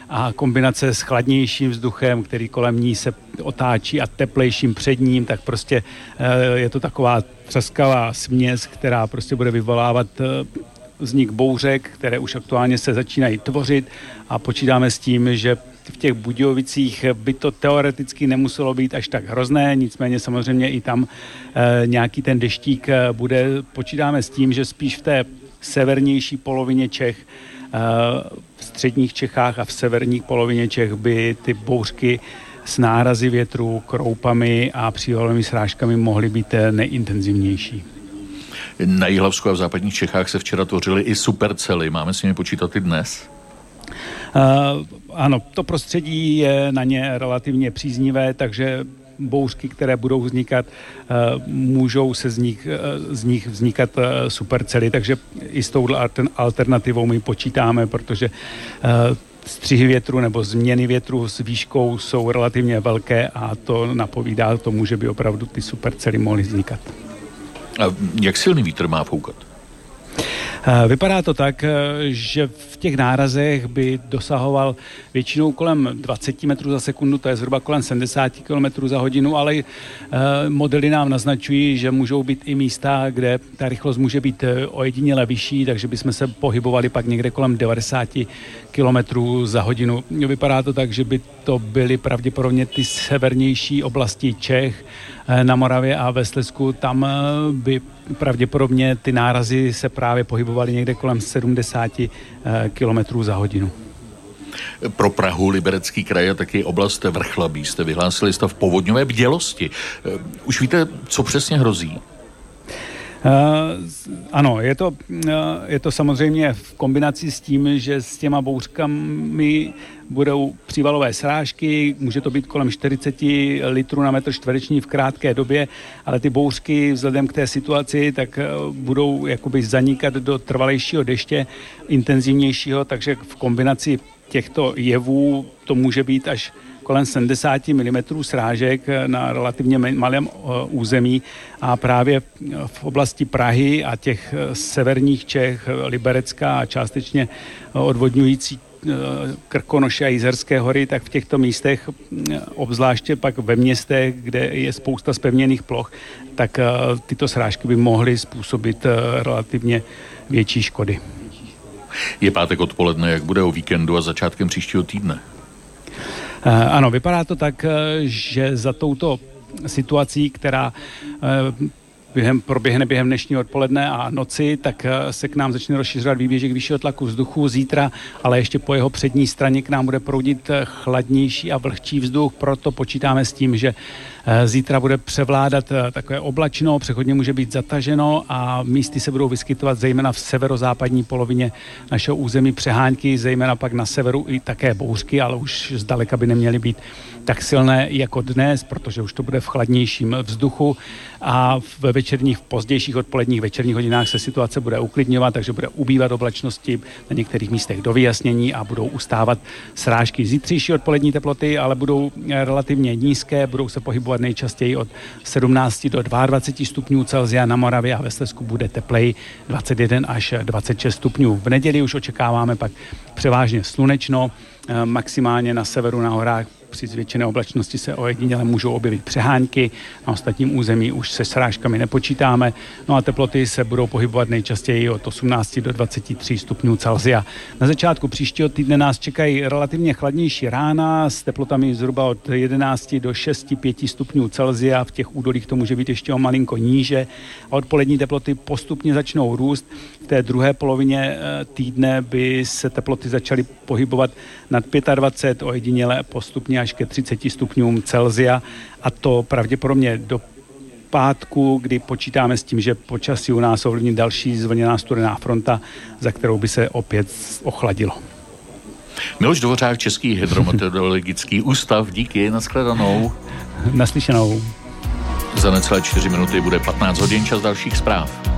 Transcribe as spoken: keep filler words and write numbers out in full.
a kombinace s chladnějším vzduchem, který kolem ní se otáčí a teplejším před ním, tak prostě je to taková třaskavá směs, která prostě bude vyvolávat vznik bouřek, které už aktuálně se začínají tvořit a počítáme s tím, že v těch Budějovicích by to teoreticky nemuselo být až tak hrozné, nicméně samozřejmě i tam e, nějaký ten deštík bude. Počítáme s tím, že spíš v té severnější polovině Čech, e, v středních Čechách a v severní polovině Čech by ty bouřky s nárazy větru, kroupami a přívalovými srážkami mohly být nejintenzivnější. Na Jihlavsku a v západních Čechách se včera tvořily i supercely. Máme s nimi počítat i dnes? Uh, ano, to prostředí je na ně relativně příznivé, takže bouřky, které budou vznikat, uh, můžou se z nich, uh, z nich vznikat uh, supercely, takže i s touhle alternativou my počítáme, protože uh, střihy větru nebo změny větru s výškou jsou relativně velké a to napovídá tomu, že by opravdu ty supercely mohly vznikat. A jak silný vítr má foukat? Vypadá to tak, že v těch nárazech by dosahoval většinou kolem dvacet metrů za sekundu, to je zhruba kolem sedmdesát kilometrů za hodinu, ale modely nám naznačují, že můžou být i místa, kde ta rychlost může být ojediněle vyšší, takže bychom se pohybovali pak někde kolem devadesát kilometrů za hodinu. Vypadá to tak, že by to byly pravděpodobně ty severnější oblasti Čech, na Moravě a ve Slezsku, tam by pravděpodobně ty nárazy se právě pohybovaly někde kolem sedmdesát kilometrů za hodinu. Pro Prahu, Liberecký kraj a taky oblast Vrchlabí jste vyhlásili stav povodňové bdělosti. Už víte, co přesně hrozí? Uh, ano, je to, uh, je to samozřejmě v kombinaci s tím, že s těma bouřkami budou přívalové srážky, může to být kolem čtyřicet litrů na metr čtvereční v krátké době, ale ty bouřky vzhledem k té situaci tak uh, budou jakoby zanikat do trvalejšího deště, intenzivnějšího, takže v kombinaci těchto jevů to může být až kolem sedmdesát milimetrů srážek na relativně malém území a právě v oblasti Prahy a těch severních Čech, Liberecka a částečně odvodňující Krkonoše a Jizerské hory, tak v těchto místech, obzvláště pak ve městech, kde je spousta zpevněných ploch, tak tyto srážky by mohly způsobit relativně větší škody. Je pátek odpoledne, jak bude o víkendu a začátkem příštího týdne? Ano, vypadá to tak, že za touto situací, která během, proběhne během dnešního odpoledne a noci, tak se k nám začne rozšiřovat výběžek vyššího tlaku vzduchu zítra, ale ještě po jeho přední straně k nám bude proudit chladnější a vlhčí vzduch, proto počítáme s tím, že zítra bude převládat takové oblačno, přechodně může být zataženo a místy se budou vyskytovat zejména v severozápadní polovině našeho území přehánky, zejména pak na severu i také bouřky, ale už zdaleka by neměly být tak silné jako dnes, protože už to bude v chladnějším vzduchu a ve večerních, v pozdějších odpoledních večerních hodinách se situace bude uklidňovat, takže bude ubývat oblačnosti na některých místech do vyjasnění a budou ustávat srážky. Zítřejší odpolední teploty ale budou relativně nízké, budou se pohybovat nejčastěji od sedmnáct do dvacet dva stupňů Celsia, na Moravě a ve Slezsku bude tepleji dvacet jedna až dvacet šest stupňů. V neděli už očekáváme pak převážně slunečno, maximálně na severu na horách při zvětšené oblačnosti se ojediněle můžou objevit přehánky, na ostatním území už se srážkami nepočítáme, no a teploty se budou pohybovat nejčastěji od osmnáct do dvacet tři stupňů Celsia. Na začátku příštího týdne nás čekají relativně chladnější rána s teplotami zhruba od jedenáct do šest pět stupňů Celsia, v těch údolích to může být ještě o malinko níže a odpolední teploty postupně začnou růst. V té druhé polovině týdne by se teploty začaly pohybovat nad dvacet pět, ojediněle postupně až ke třicet stupňům Celsia a to pravděpodobně do pátku, kdy počítáme s tím, že počasí u nás ovlivní další zvlněná studená fronta, za kterou by se opět ochladilo. Miloš Dvořák, Český hydrometeorologický ústav, díky, nashledanou. Naslyšenou. Za necelé čtyři minuty bude patnáct hodin, čas dalších zpráv.